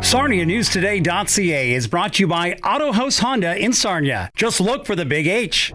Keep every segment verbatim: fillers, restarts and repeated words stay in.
Sarnia News Today dot C A is brought to you by Auto House Honda in Sarnia. Just look for the big H.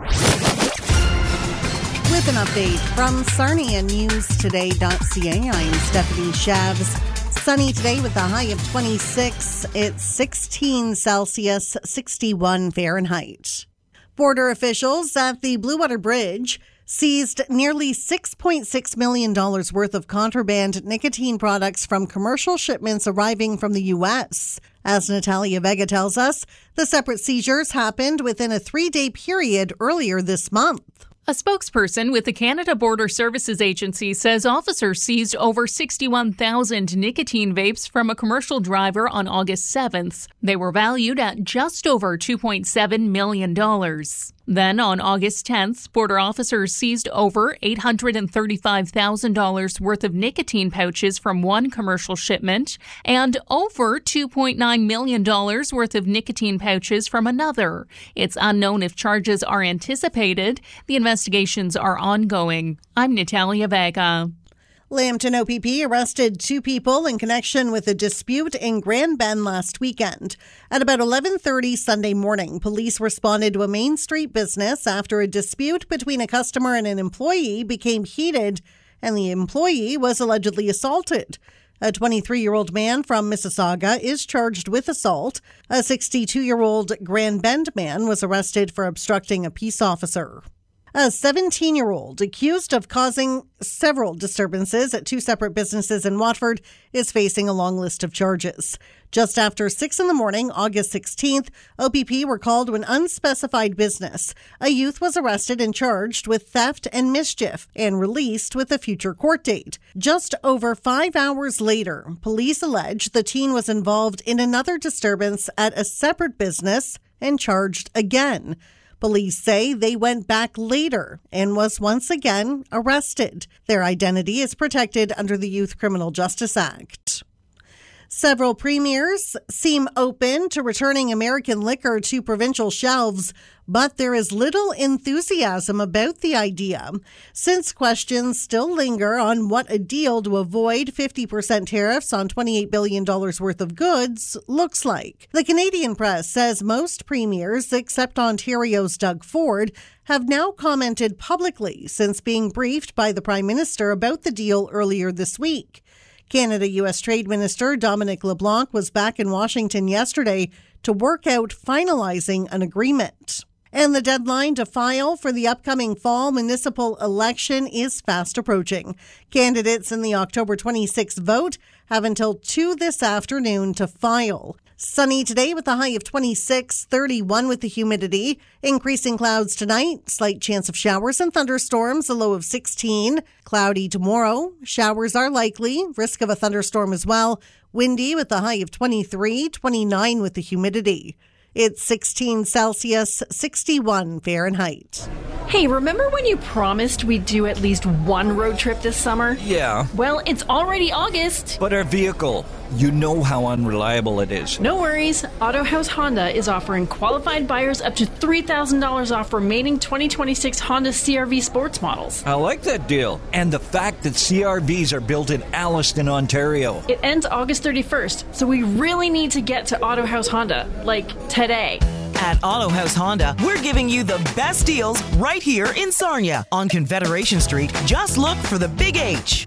With an update from Sarnia News Today dot C A, I'm Stephanie Shavs. Sunny today with a high of twenty-six. It's sixteen Celsius, sixty-one Fahrenheit. Border officials at the Blue Water Bridge seized nearly six point six million dollars worth of contraband nicotine products from commercial shipments arriving from the U S. As Natalia Vega tells us, the separate seizures happened within a three-day period earlier this month. A spokesperson with the Canada Border Services Agency says officers seized over sixty-one thousand nicotine vapes from a commercial driver on August seventh. They were valued at just over two point seven million dollars. Then on August tenth, border officers seized over eight hundred thirty-five thousand dollars worth of nicotine pouches from one commercial shipment and over two point nine million dollars worth of nicotine pouches from another. It's unknown if charges are anticipated. The investigations are ongoing. I'm Natalia Vega. Lambton O P P arrested two people in connection with a dispute in Grand Bend last weekend. At about eleven thirty Sunday morning, police responded to a Main Street business after a dispute between a customer and an employee became heated and the employee was allegedly assaulted. A twenty-three-year-old man from Mississauga is charged with assault. A sixty-two-year-old Grand Bend man was arrested for obstructing a peace officer. A seventeen-year-old accused of causing several disturbances at two separate businesses in Watford is facing a long list of charges. Just after six in the morning, August sixteenth, O P P were called to an unspecified business. A youth was arrested and charged with theft and mischief and released with a future court date. Just over five hours later, police allege the teen was involved in another disturbance at a separate business and charged again. Police say they went back later and was once again arrested. Their identity is protected under the Youth Criminal Justice Act. Several premiers seem open to returning American liquor to provincial shelves, but there is little enthusiasm about the idea, since questions still linger on what a deal to avoid fifty percent tariffs on twenty-eight billion dollars worth of goods looks like. The Canadian press says most premiers, except Ontario's Doug Ford, have now commented publicly since being briefed by the Prime Minister about the deal earlier this week. Canada-U S Trade Minister Dominic LeBlanc was back in Washington yesterday to work out finalizing an agreement. And the deadline to file for the upcoming fall municipal election is fast approaching. Candidates in the October twenty-sixth vote have until two this afternoon to file. Sunny today with a high of twenty-six, thirty-one with the humidity. Increasing clouds tonight, slight chance of showers and thunderstorms, a low of sixteen. Cloudy tomorrow, showers are likely, risk of a thunderstorm as well. Windy with a high of twenty-three, twenty-nine with the humidity. It's sixteen Celsius, sixty-one Fahrenheit. Hey, remember when you promised we'd do at least one road trip this summer? Yeah. Well, it's already August. But our vehicle, you know how unreliable it is. No worries. Auto House Honda is offering qualified buyers up to three thousand dollars off remaining twenty twenty-six Honda C R V sports models. I like that deal. And the fact that C R Vs are built in Alliston, Ontario. It ends August thirty-first, so we really need to get to Auto House Honda, like today. At Auto House Honda, we're giving you the best deals right here in Sarnia on Confederation Street. Just look for the Big H.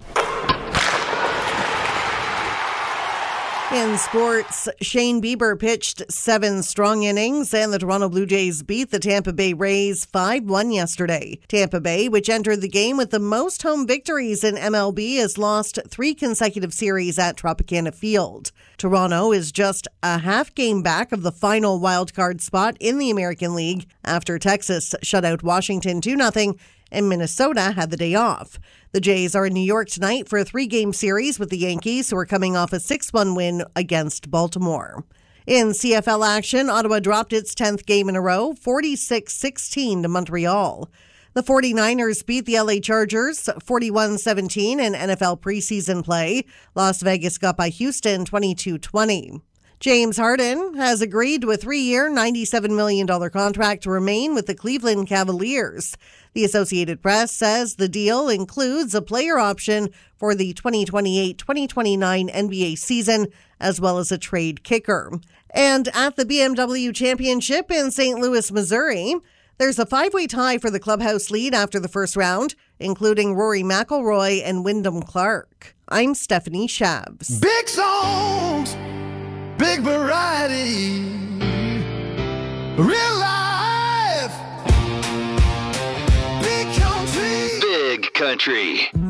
In sports, Shane Bieber pitched seven strong innings and the Toronto Blue Jays beat the Tampa Bay Rays five one yesterday. Tampa Bay, which entered the game with the most home victories in M L B, has lost three consecutive series at Tropicana Field. Toronto is just a half game back of the final wildcard spot in the American League after Texas shut out Washington two nothing and Minnesota had the day off. The Jays are in New York tonight for a three-game series with the Yankees, who are coming off a six one win against Baltimore. In C F L action, Ottawa dropped its tenth game in a row, forty-six sixteen to Montreal. The 49ers beat the L A Chargers forty-one seventeen in N F L preseason play. Las Vegas got by Houston twenty-two twenty. James Harden has agreed to a three-year, ninety-seven million dollars contract to remain with the Cleveland Cavaliers. The Associated Press says the deal includes a player option for the twenty twenty-eight twenty twenty-nine N B A season, as well as a trade kicker. And at the B M W Championship in Saint Louis, Missouri, there's a five-way tie for the clubhouse lead after the first round, including Rory McIlroy and Wyndham Clark. I'm Stephanie Shabs. Big songs, big variety, real life, big country. Big country.